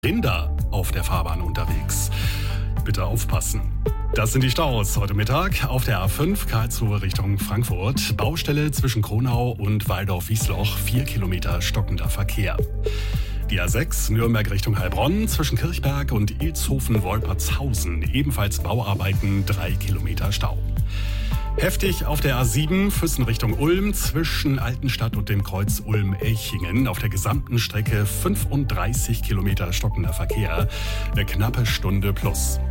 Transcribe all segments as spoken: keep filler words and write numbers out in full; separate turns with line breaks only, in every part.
Rinder auf der Fahrbahn unterwegs. Bitte aufpassen. Das sind die Staus heute Mittag auf der A fünf Karlsruhe Richtung Frankfurt. Baustelle zwischen Kronau und Walldorf-Wiesloch, vier Kilometer stockender Verkehr. Die A sechs Nürnberg Richtung Heilbronn zwischen Kirchberg und Ilshofen-Wolpertshausen. Ebenfalls Bauarbeiten, drei Kilometer Stau. Heftig auf der A sieben Füssen Richtung Ulm zwischen Altenstadt und dem Kreuz Ulm-Elchingen. Auf der gesamten Strecke fünfunddreißig Kilometer stockender Verkehr. Eine knappe Stunde plus.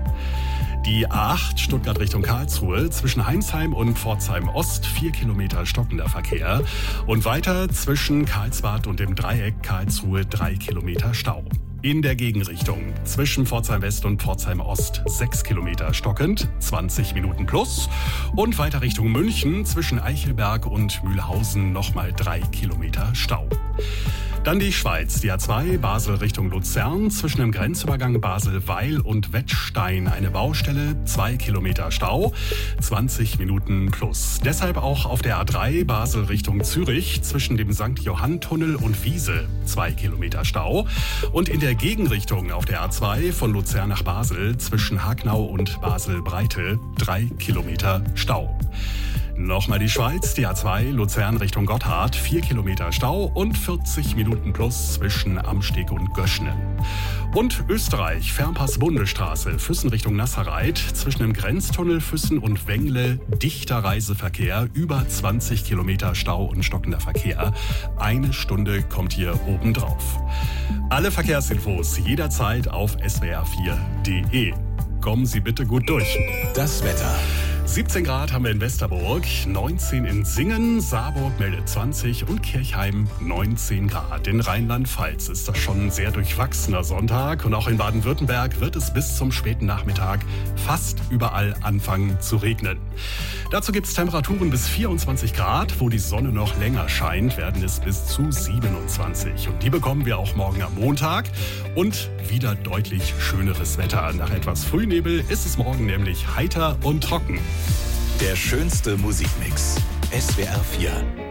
Die A acht Stuttgart Richtung Karlsruhe zwischen Heinsheim und Pforzheim Ost, vier Kilometer stockender Verkehr. Und weiter zwischen Karlsbad und dem Dreieck Karlsruhe, drei Kilometer Stau. In der Gegenrichtung zwischen Pforzheim West und Pforzheim Ost, sechs Kilometer stockend, zwanzig Minuten plus. Und weiter Richtung München zwischen Eichelberg und Mühlhausen nochmal drei Kilometer Stau. Dann die Schweiz, die A zwei Basel Richtung Luzern, zwischen dem Grenzübergang Basel-Weil und Wettstein eine Baustelle, zwei Kilometer Stau, zwanzig Minuten plus. Deshalb auch auf der A drei Basel Richtung Zürich, zwischen dem Sankt Johann-Tunnel und Wiese, zwei Kilometer Stau. Und in der Gegenrichtung auf der A zwei von Luzern nach Basel, zwischen Hagnau und Basel-Breite, drei Kilometer Stau. Nochmal die Schweiz, die A zwei Luzern Richtung Gotthard, vier Kilometer Stau und vierzig Minuten plus zwischen Amsteg und Göschnen. Und Österreich, Fernpass-Bundesstraße, Füssen Richtung Nasserreit, zwischen dem Grenztunnel Füssen und Wengle, dichter Reiseverkehr, über zwanzig Kilometer Stau und stockender Verkehr. Eine Stunde kommt hier obendrauf. Alle Verkehrsinfos jederzeit auf s w r vier punkt d e. Kommen Sie bitte gut durch.
Das Wetter.
siebzehn Grad haben wir in Westerburg, neunzehn in Singen, Saarburg meldet zwanzig und Kirchheim neunzehn Grad. In Rheinland-Pfalz ist das schon ein sehr durchwachsener Sonntag und auch in Baden-Württemberg wird es bis zum späten Nachmittag fast überall anfangen zu regnen. Dazu gibt es Temperaturen bis vierundzwanzig Grad, wo die Sonne noch länger scheint, werden es bis zu siebenundzwanzig. Und die bekommen wir auch morgen am Montag und wieder deutlich schöneres Wetter. Nach etwas Frühnebel ist es morgen nämlich heiter und trocken.
Der schönste Musikmix. S W R vier.